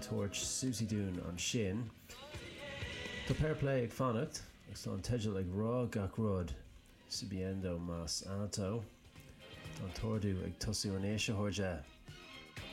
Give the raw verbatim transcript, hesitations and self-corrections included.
tuairt Susie Dún an sin. Tá Fairplay ag fannacht, agus tá an teideal ag rá gach rud, subiendo mas anato. Tá an tuairdú ag tosú an éise thuirde.